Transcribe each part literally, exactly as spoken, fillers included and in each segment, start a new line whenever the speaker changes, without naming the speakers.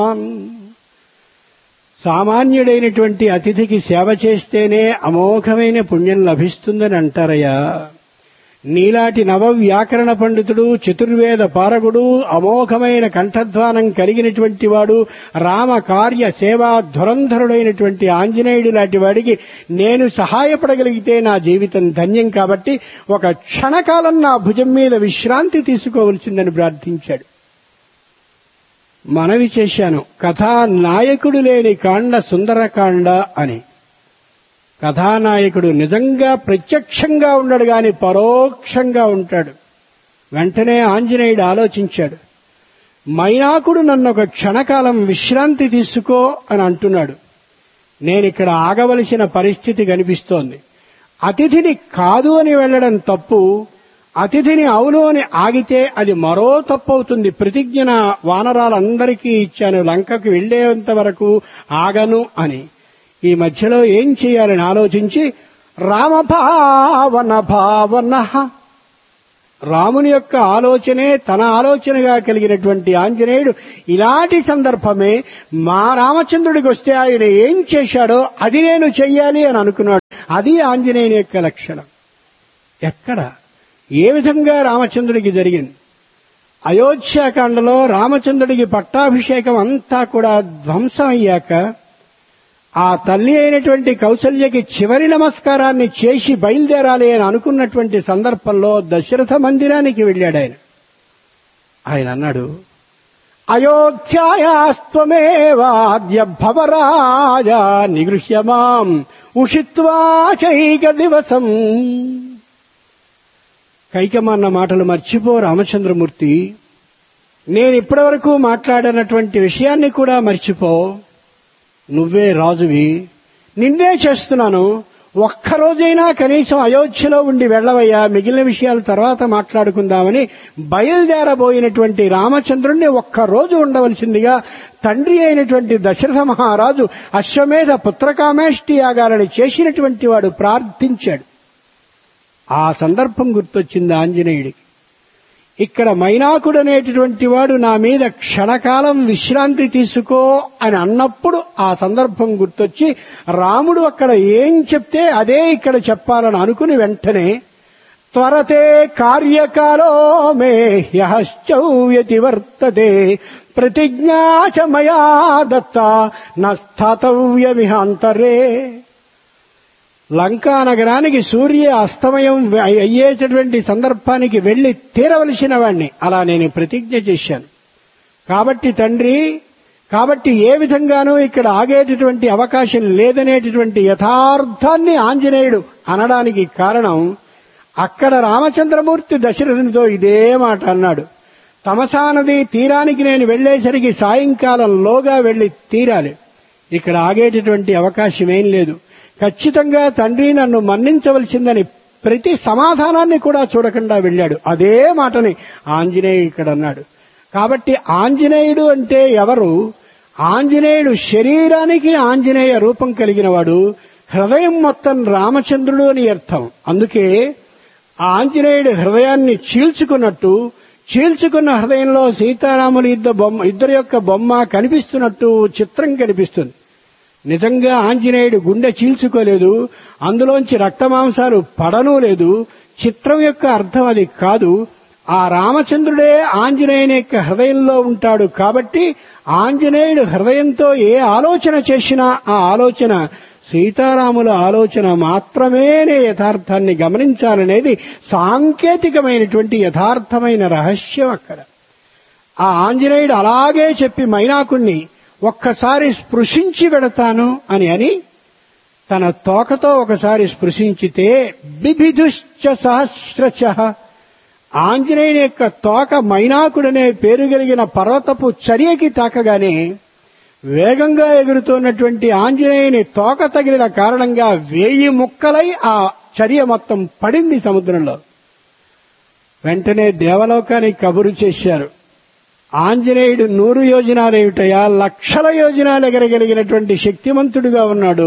సామాన్యుడైనటువంటి అతిథికి సేవ చేస్తేనే అమోఘమైన పుణ్యం లభిస్తుందని అంటారయ్యా. నీలాంటి నవ వ్యాకరణ పండితుడు, చతుర్వేద పారగుడు, అమోఘమైన కంఠధ్వానం కలిగినటువంటి వాడు, రామ కార్య సేవా ధురంధరుడైనటువంటి ఆంజనేయుడు లాంటి వాడికి నేను సహాయపడగలిగితే నా జీవితం ధన్యం. కాబట్టి ఒక క్షణకాలం నా భుజం మీద విశ్రాంతి తీసుకోవలసిందని ప్రార్థించాడు. మనవి చేశాను, కథానాయకుడు లేని కాండ సుందరకాండ అని. కథానాయకుడు నిజంగా ప్రత్యక్షంగా ఉండడు గాని పరోక్షంగా ఉంటాడు. వెంటనే ఆంజనేయుడు ఆలోచించాడు, మైనాకుడు నన్ను ఒక క్షణకాలం విశ్రాంతి తీసుకో అని అంటున్నాడు. నేనిక్కడ ఆగవలసిన పరిస్థితి కనిపిస్తోంది. అతిథిని కాదు అని వెళ్లడం తప్పు, అతిథిని అవును అని ఆగితే అది మరో తప్పు అవుతుంది. ప్రతిజ్ఞ వానరాలందరికీ ఇచ్చాను, లంకకు వెళ్లేంత వరకు ఆగను అని. ఈ మధ్యలో ఏం చేయాలని ఆలోచించి రామభావన భావన, రాముని యొక్క ఆలోచనే తన ఆలోచనగా కలిగినటువంటి ఆంజనేయుడు ఇలాంటి సందర్భమే మా రామచంద్రుడికి వస్తే ఆయన ఏం చేశాడో అది నేను చెయ్యాలి అని అనుకున్నాడు. అది ఆంజనేయుని యొక్క లక్షణం. ఎక్కడ ఏ విధంగా రామచంద్రుడికి జరిగింది? అయోధ్యాకాండలో రామచంద్రుడికి పట్టాభిషేకం అంతా కూడా ధ్వంసం అయ్యాక ఆ తల్లి అయినటువంటి కౌసల్యకి చివరి నమస్కారాన్ని చేసి బయలుదేరాలి అని అనుకున్నటువంటి సందర్భంలో దశరథ మందిరానికి వెళ్ళాడు ఆయన. ఆయన అన్నాడు, అయోధ్యాయాస్త్వమేవాద్య భవరాజా నిగృహ్యమాం ఉషిత్వా చైక దివసం. కైకమన్న మాటలు మర్చిపో రామచంద్రమూర్తి, నేను ఇప్పటి వరకు మాట్లాడినటువంటి విషయాన్ని కూడా మర్చిపో. నువ్వే రాజువి, నిన్నే చేస్తున్నాను. ఒక్కరోజైనా కనీసం అయోధ్యలో ఉండి వెళ్ళవయ్యా, మిగిలిన విషయాల తర్వాత మాట్లాడుకుందామని బయలుదేరబోయినటువంటి రామచంద్రుణ్ణి ఒక్కరోజు ఉండవలసిందిగా తండ్రి అయినటువంటి దశరథ మహారాజు అశ్వమేధ పుత్రకామేష్టి యాగాలను చేసినటువంటి వాడు ప్రార్థించాడు. ఆ సందర్భం గుర్తొచ్చింది ఆంజనేయుడికి. ఇక్కడ మైనాకుడు అనేటటువంటి వాడు నా మీద క్షణకాలం విశ్రాంతి తీసుకో అని అన్నప్పుడు ఆ సందర్భం గుర్తొచ్చి రాముడు అక్కడ ఏం చెప్తే అదే ఇక్కడ చెప్పాలని అనుకుని వెంటనే త్వరతే కార్యకాలో మే హ్యశ్చౌయతి వర్తతే ప్రతిజ్ఞా చ మయా దత్త నస్థాతవ్యమిహాంతరే. లంకా నగరానికి సూర్య అస్తమయం అయ్యేటటువంటి సందర్భానికి వెళ్లి తీరవలసిన వాణ్ణి, అలా నేను ప్రతిజ్ఞ చేశాను. కాబట్టి తండ్రి, కాబట్టి ఏ విధంగానూ ఇక్కడ ఆగేటటువంటి అవకాశం లేదనేటటువంటి యథార్థాన్ని ఆంజనేయుడు అనడానికి కారణం, అక్కడ రామచంద్రమూర్తి దశరథునితో ఇదే మాట అన్నాడు. తమసా నది తీరానికి నేను వెళ్లేసరికి సాయంకాలంలోగా వెళ్లి తీరాలి, ఇక్కడ ఆగేటటువంటి అవకాశం ఏం లేదు. ఖచ్చితంగా తండ్రి నన్ను మన్నించవలసిందని ప్రతి సమాధానాన్ని కూడా చూడకుండా వెళ్ళాడు. అదే మాటని ఆంజనేయుడు ఇక్కడ అన్నాడు. కాబట్టి ఆంజనేయుడు అంటే ఎవరు? ఆంజనేయుడు శరీరానికి ఆంజనేయ రూపం కలిగిన వాడు, హృదయం మొత్తం రామచంద్రుడు అని అర్థం. అందుకే ఆంజనేయుడు హృదయాన్ని చీల్చుకున్నట్టు, చీల్చుకున్న హృదయంలో సీతారాములు ఇద్దరు బొమ్మ ఇద్దరి యొక్క బొమ్మ కనిపిస్తున్నట్టు చిత్రం కనిపిస్తుంది. నిజంగా ఆంజనేయుడు గుండె చీల్చుకోలేదు, అందులోంచి రక్తమాంసాలు పడనూ లేదు. చిత్రం యొక్క అర్థం అది కాదు. ఆ రామచంద్రుడే ఆంజనేయుని యొక్క హృదయంలో ఉంటాడు. కాబట్టి ఆంజనేయుడు హృదయంతో ఏ ఆలోచన చేసినా ఆ ఆలోచన సీతారాముల ఆలోచన మాత్రమేనే యథార్థాన్ని గమనించాలనేది సాంకేతికమైనటువంటి యథార్థమైన రహస్యం అక్కడ. ఆ ఆంజనేయుడు అలాగే చెప్పి మైనాకుణ్ణి ఒక్కసారి స్పృశించి వెడతాను అని అని తన తోకతో ఒకసారి స్పృశించితే బిభిదుశ్చ సహస్రచ, ఆంజనేయుని యొక్క తోక మైనాకుడనే పేరు కలిగిన పర్వతపు చర్యకి తాకగానే వేగంగా ఎగురుతున్నటువంటి ఆంజనేయుని తోక తగిలిన కారణంగా వేయి ముక్కలై ఆ చర్య మొత్తం పడింది సముద్రంలో. వెంటనే దేవలోకానికి కబురు చేశారు, ఆంజనేయుడు నూరు యోజనాలేమిటయా, లక్షల యోజనాలు ఎగరగలిగినటువంటి శక్తిమంతుడుగా ఉన్నాడు,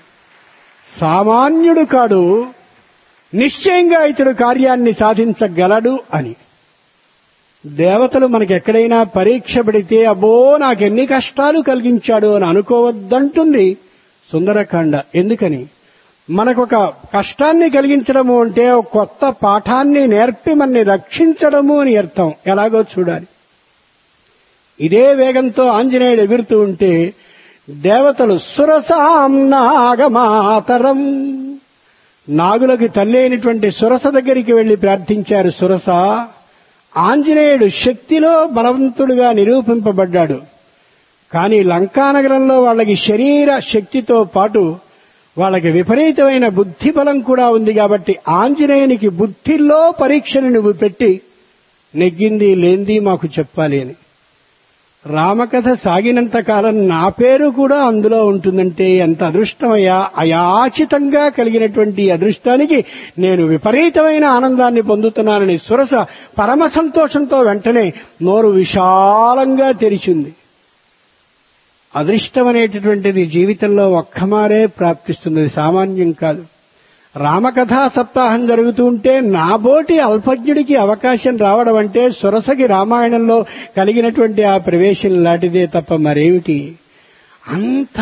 సామాన్యుడు కాడు, నిశ్చయంగా ఇతడు కార్యాన్ని సాధించగలడు అని. దేవతలు మనకెక్కడైనా పరీక్ష పెడితే అబ్బో నాకెన్ని కష్టాలు కలిగించాడు అని అనుకోవద్దంటుంది సుందరకాండ. ఎందుకని? మనకొక కష్టాన్ని కలిగించడము అంటే ఒక కొత్త పాఠాన్ని నేర్పి మనని రక్షించడము అని అర్థం. ఎలాగో చూడాలి. ఇదే వేగంతో ఆంజనేయుడు ఎగురుతూ ఉంటే దేవతలు సురసాం నాగమాతరం, నాగులకి తల్లి అయినటువంటి సురస దగ్గరికి వెళ్లి ప్రార్థించారు. సురస, ఆంజనేయుడు శక్తిలో బలవంతుడుగా నిరూపింపబడ్డాడు. కానీ లంకానగరంలో వాళ్ళకి శరీర శక్తితో పాటు వాళ్ళకి విపరీతమైన బుద్ధి బలం కూడా ఉంది. కాబట్టి ఆంజనేయునికి బుద్ధిలో పరీక్షను నువ్వు పెట్టి నెగ్గింది లేంది మాకు చెప్పాలి అని. రామకథ సాగినంత కాలం నా పేరు కూడా అందులో ఉంటుందంటే ఎంత అదృష్టమయ్యా! అయాచితంగా కలిగినటువంటి అదృష్టానికి నేను విపరీతమైన ఆనందాన్ని పొందుతున్నానని సురస పరమ సంతోషంతో వెంటనే నోరు విశాలంగా తెరిచింది. అదృష్టం అనేటటువంటిది జీవితంలో ఒక్కమారే ప్రాప్తిస్తుంది, సామాన్యం కాదు. రామకథా సప్తాహం జరుగుతూ ఉంటే నాబోటి అల్పజ్ఞుడికి అవకాశం రావడం అంటే సురసకి రామాయణంలో కలిగినటువంటి ఆ ప్రవేశం లాంటిదే తప్ప మరేమిటి. అంత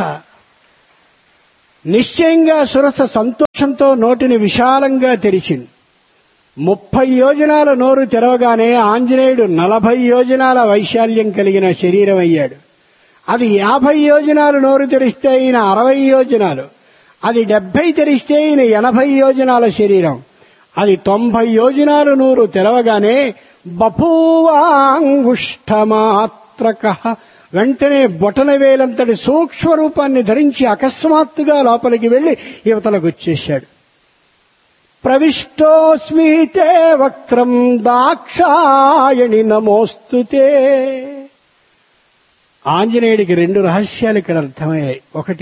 నిశ్చయంగా సురస సంతోషంతో నోటిని విశాలంగా తెరిచింది. ముప్పై యోజనాల నోరు తెరవగానే ఆంజనేయుడు నలభై యోజనాల వైశాల్యం కలిగిన శరీరం అయ్యాడు. అది యాభై యోజనాలు నోరు తెరిస్తే ఈయన అరవై యోజనాలు, అది డెబ్బై తెరిస్తే ఈయన ఎనభై యోజనాల శరీరం, అది తొంభై యోజనాలు నోరు తెరవగానే బభూవాంగుష్ఠమాత్రక, వెంటనే బొటన వేలంతటి సూక్ష్మ రూపాన్ని ధరించి అకస్మాత్తుగా లోపలికి వెళ్లి యువతలకు వచ్చేశాడు. ప్రవిష్టోస్మితే వక్త్రం దాక్షాయణి నమోస్తుతే. ఆంజనేయుడికి రెండు రహస్యాలు ఇక్కడ అర్థమయ్యాయి. ఒకటి,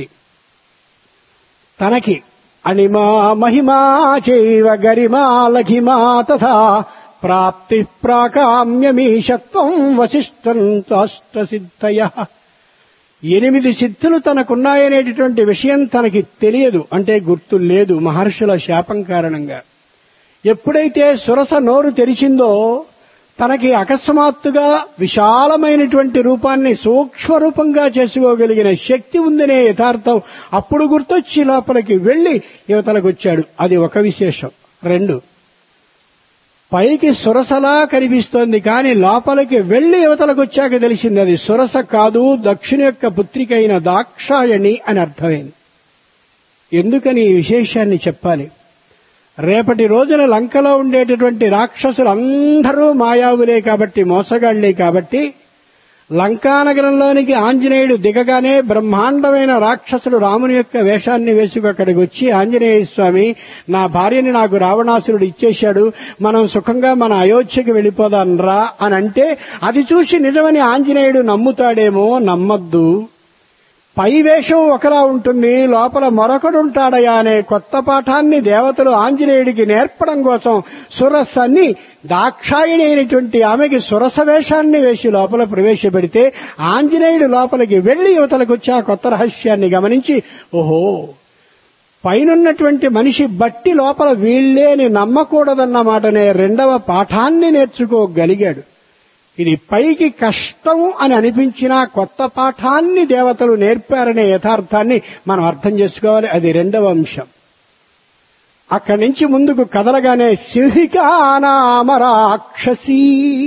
తనకి అణిమా మహిమా చైవ గరిమా లఘిమా తథా ప్రాప్తి ప్రాకామ్యమీశత్వం వశిష్ఠం చాష్టసిద్ధయ. ఎనిమిది సిద్ధులు తనకున్నాయనేటటువంటి విషయం తనకి తెలియదు, అంటే గుర్తు లేదు మహర్షుల శాపం కారణంగా. ఎప్పుడైతే సురస నోరు తెరిచిందో తనకి అకస్మాత్తుగా విశాలమైనటువంటి రూపాన్ని సూక్ష్మ రూపంగా చేసుకోగలిగిన శక్తి ఉందనే యథార్థం అప్పుడు గుర్తొచ్చి లోపలికి వెళ్లి యువతలకు వచ్చాడు. అది ఒక విశేషం. రెండు, పైకి సురసలా కనిపిస్తోంది కానీ లోపలికి వెళ్లి యువతలకు వచ్చాక తెలిసింది అది సురస కాదు, దక్షుని యొక్క పుత్రిక అయిన దాక్షాయణి అని అర్థమైంది. ఎందుకని ఈ విశేషాన్ని చెప్పాలి? రేపటి రోజున లంకలో ఉండేటటువంటి రాక్షసులందరూ మాయావులే కాబట్టి, మోసగాళ్లే కాబట్టి, లంకానగరంలోనికి ఆంజనేయుడు దిగగానే బ్రహ్మాండమైన రాక్షసుడు రాముని యొక్క వేషాన్ని వేసుకు అక్కడికి వచ్చి, ఆంజనేయ స్వామి నా భార్యని నాకు రావణాసురుడు ఇచ్చేశాడు, మనం సుఖంగా మన అయోధ్యకి వెళ్ళిపోదాం రా అని అంటే అది చూసి నిజమని ఆంజనేయుడు నమ్ముతాడేమో. నమ్మద్దు. పై వేషం ఒకలా ఉంటుంది, లోపల మరొకడుంటాడయా అనే కొత్త పాఠాన్ని దేవతలు ఆంజనేయుడికి నేర్పడం కోసం సురసని, దాక్షాయిణి అయినటువంటి ఆమెకి సురస వేషాన్ని వేసి లోపల ప్రవేశపెడితే ఆంజనేయుడు లోపలికి వెళ్లి యువతలకు వచ్చి ఆ కొత్త రహస్యాన్ని గమనించి, ఓహో పైనున్నటువంటి మనిషి బట్టి లోపల వీళ్లే అని నమ్మకూడదన్నమాటనే రెండవ పాఠాన్ని నేర్చుకోగలిగాడు. ఇది పైకి కష్టం అని అనిపించినా కొత్త పాఠాన్ని దేవతలు నేర్పారనే యథార్థాన్ని మనం అర్థం చేసుకోవాలి. అది రెండవ అంశం. అక్కడి నుంచి ముందుకు కదలగానే సింహికానామ రాక్షసి,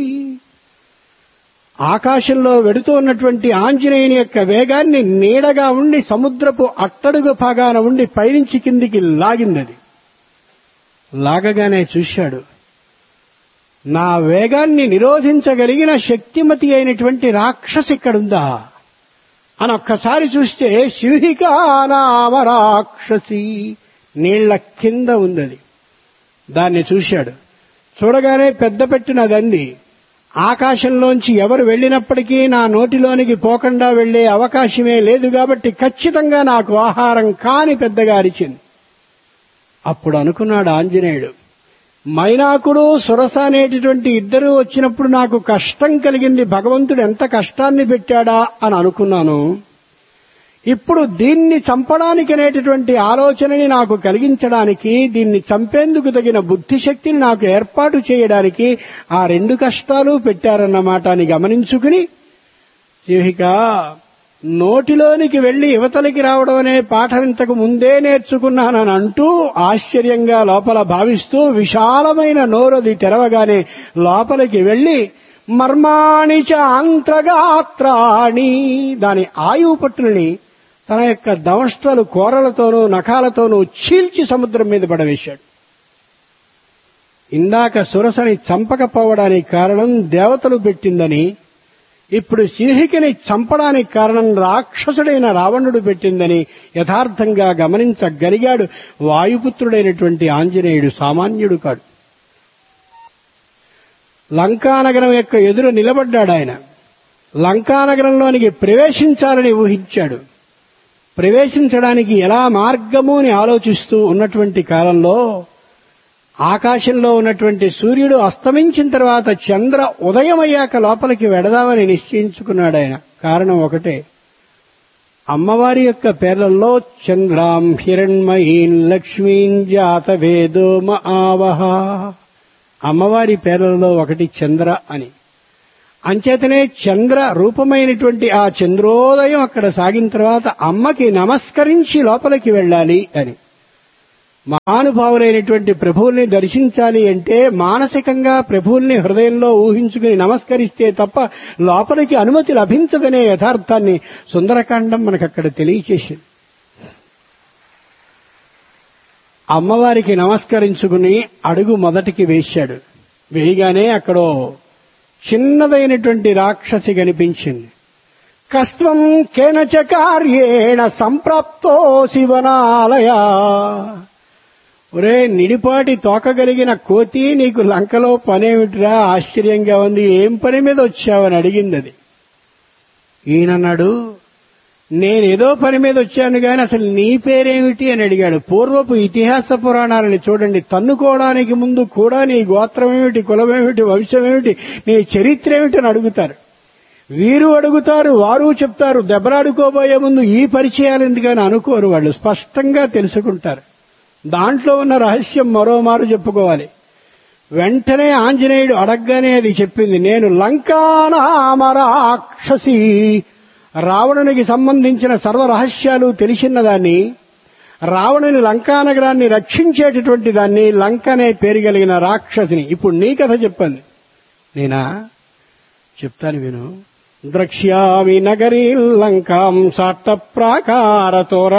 ఆకాశంలో వెడుతూ ఉన్నటువంటి ఆంజనేయుని యొక్క వేగాన్ని నీడగా ఉండి సముద్రపు అట్టడుగు భాగాన ఉండి పైనుంచి కిందికి లాగిందది. లాగగానే చూశాడు, నా వేగాన్ని నిరోధించగలిగిన శక్తిమతి అయినటువంటి రాక్షసి ఇక్కడుందా అని ఒక్కసారి చూస్తే సింహికానామ రాక్షసి నీళ్ల కింద ఉందది. దాన్ని చూశాడు. చూడగానే పెద్ద పెట్టినదంది, ఆకాశంలోంచి ఎవరు వెళ్ళినప్పటికీ నా నోటిలోనికి పోకుండా వెళ్లే అవకాశమే లేదు కాబట్టి ఖచ్చితంగా నాకు ఆహారం కాని పెద్దగా అరిచింది. అప్పుడు అనుకున్నాడు ఆంజనేయుడు, మైనాకుడు సురస అనేటటువంటి ఇద్దరూ వచ్చినప్పుడు నాకు కష్టం కలిగింది, భగవంతుడు ఎంత కష్టాన్ని పెట్టాడా అని అనుకున్నాను. ఇప్పుడు దీన్ని చంపడానికి అనేటటువంటి ఆలోచనని నాకు కలిగించడానికి, దీన్ని చంపేందుకు తగిన బుద్ధిశక్తిని నాకు ఏర్పాటు చేయడానికి ఆ రెండు కష్టాలు పెట్టారన్నమాట అని గమనించుకుని, శివిక నోటిలోనికి వెళ్లి యువతలకి రావడం అనే పాఠం ఇంతకు ముందే నేర్చుకున్నానని అంటూ ఆశ్చర్యంగా లోపల భావిస్తూ విశాలమైన నోరది తెరవగానే లోపలికి వెళ్లి మర్మాణి చ అంతర్గాత్రాణి, దాని ఆయువు పట్టులని తన యొక్క దంష్ట్రలు కోరలతోనూ నఖాలతోనూ చీల్చి సముద్రం మీద పడవేశాడు. ఇందాక సురసని చంపకపోవడానికి కారణం దేవతలు పెట్టిందని, ఇప్పుడు శిహికని చంపడానికి కారణం రాక్షసుడైన రావణుడు పెట్టిందని యథార్థంగా గమనించగలిగాడు. వాయుపుత్రుడైనటువంటి ఆంజనేయుడు సామాన్యుడు కాడు. లంకానగరం యొక్క ఎదురు నిలబడ్డాడు ఆయన. లంకానగరంలోనికి ప్రవేశించాలని ఊహించాడు. ప్రవేశించడానికి ఎలా మార్గము అని ఆలోచిస్తూ ఉన్నటువంటి కాలంలో ఆకాశంలో ఉన్నటువంటి సూర్యుడు అస్తమించిన తర్వాత చంద్ర ఉదయమయ్యాక లోపలికి వెడదామని నిశ్చయించుకున్నాడు ఆయన. కారణం ఒకటే, అమ్మవారి యొక్క పేర్లలో చంద్రాం హిరణ్మయీం లక్ష్మీం జాతవేదో మఆవహ, అమ్మవారి పేర్లలో ఒకటి చంద్ర అని. అంచేతనే చంద్ర రూపమైనటువంటి ఆ చంద్రోదయం అక్కడ సాగిన తర్వాత అమ్మకి నమస్కరించి లోపలికి వెళ్ళాలి అని. మహానుభావులైనటువంటి ప్రభువుల్ని దర్శించాలి అంటే మానసికంగా ప్రభువుల్ని హృదయంలో ఊహించుకుని నమస్కరిస్తే తప్ప లోపలికి అనుమతి లభించదనే యథార్థాన్ని సుందరకాండం మనకక్కడ తెలియచేసింది. అమ్మవారికి నమస్కరించుకుని అడుగు మొదటికి వేశాడు. వేయగానే అక్కడో చిన్నదైనటువంటి రాక్షసి కనిపించింది. కస్త్వం కేనచ కార్యేణ సంప్రాప్తో శివనాలయ, ఒరే నిడిపాటి తోకగలిగిన కోతి, నీకు లంకలో పనేమిటిరా, ఆశ్చర్యంగా ఉంది, ఏం పని మీద వచ్చావని అడిగింది అది. ఈయనన్నాడు, నేనేదో పని మీద వచ్చాను గాని అసలు నీ పేరేమిటి అని అడిగాడు. పూర్వపు ఇతిహాస పురాణాలని చూడండి, తన్నుకోవడానికి ముందు కూడా నీ గోత్రమేమిటి, కులమేమిటి, వంశమేమిటి, నీ చరిత్ర ఏమిటి అని అడుగుతారు. వీరు అడుగుతారు, వారు చెప్తారు. దెబ్బలాడుకోబోయే ముందు ఈ పరిచయాలు ఎందుకని అనుకోరు, వాళ్ళు స్పష్టంగా తెలుసుకుంటారు. దాంట్లో ఉన్న రహస్యం మరోమారు చెప్పుకోవాలి. వెంటనే ఆంజనేయుడు అడగ్గానే అది చెప్పింది. నేను లంకానామ రాక్షసి, రావణునికి సంబంధించిన సర్వ రహస్యాలు తెలిసిన దాన్ని, రావణుని లంకానగరాన్ని రక్షించేటటువంటి దాన్ని, లంక అనే పేరు కలిగిన రాక్షసిని. ఇప్పుడు నీ కథ చెప్పండి. నేనా చెప్తాను విను. ద్రక్ష్యామి నగరీ లంకాం సాట్ట ప్రాకారతో